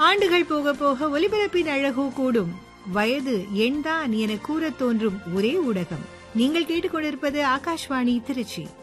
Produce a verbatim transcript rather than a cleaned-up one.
ஆண்டுகள் போக போக ஒலிபரப்பின் அழகோ கூடும். வயது எண்தான் என கூறத் தோன்றும் ஒரே ஊடகம். நீங்கள் கேட்டுக்கொண்டிருப்பது ஆகாஷ்வாணி திருச்சி.